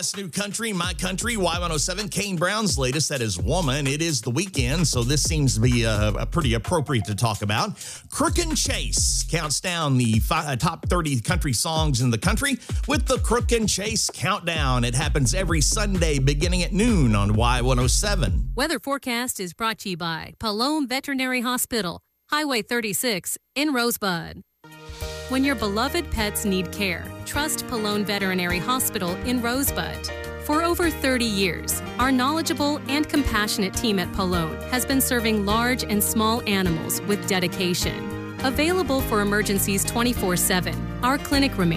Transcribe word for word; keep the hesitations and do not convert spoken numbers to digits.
Best new country, my country, Y one oh seven. Kane Brown's latest, that is Woman. It is the weekend, so this seems to be uh, pretty appropriate to talk about. Crook and Chase counts down the fi- top thirty country songs in the country with the Crook and Chase Countdown. It happens every Sunday beginning at noon on Y one oh seven. Weather forecast is brought to you by Palome Veterinary Hospital, Highway thirty-six in Rosebud. When your beloved pets need care, trust Palone Veterinary Hospital in Rosebud. For over thirty years, our knowledgeable and compassionate team at Palone has been serving large and small animals with dedication. Available for emergencies twenty-four seven, our clinic remains